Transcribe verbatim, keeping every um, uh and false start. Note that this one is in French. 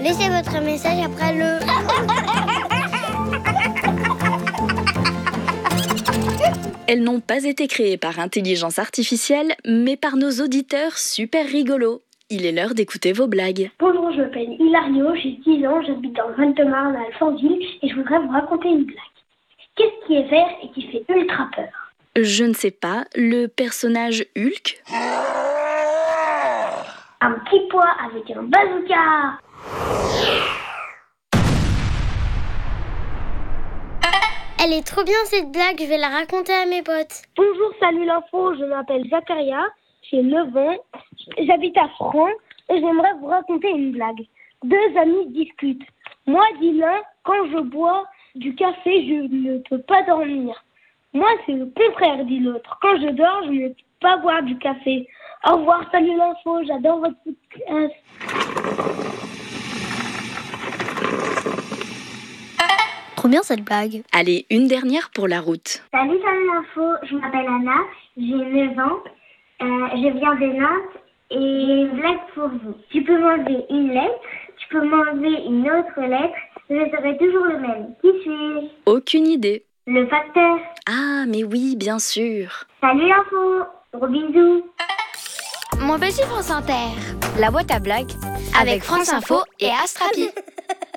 Laissez votre message après le... Elles n'ont pas été créées par intelligence artificielle, mais par nos auditeurs super rigolos. Il est l'heure d'écouter vos blagues. Bonjour, je m'appelle Hilario, j'ai dix ans, j'habite dans le Val-de-Marne à Alfortville et je voudrais vous raconter une blague. Qu'est-ce qui est vert et qui fait ultra peur? Je ne sais pas, le personnage Hulk? Un petit pois avec un bazooka. Elle est trop bien cette blague, je vais la raconter à mes potes. Bonjour, salut l'info, je m'appelle Zakaria, j'ai neuf ans, j'habite à Franc et j'aimerais vous raconter une blague. Deux amis discutent. Moi, dit l'un, quand je bois du café, je ne peux pas dormir. Moi, c'est le contraire, dit l'autre. Quand je dors, je ne peux pas boire du café. Au revoir, salut l'info, j'adore votre podcast. Trop bien cette blague. Allez, une dernière pour la route. Salut, salut l'info, je m'appelle Anna, j'ai neuf ans, euh, je viens de Nantes et j'ai une blague pour vous. Tu peux m'enlever une lettre, tu peux m'enlever une autre lettre, je serai toujours le même. Qui suis-je? Aucune idée. Le facteur. Ah, mais oui, bien sûr. Salut l'info, gros bisous. Mon petit France Inter. La boîte à blagues Avec France Info et Astrapi.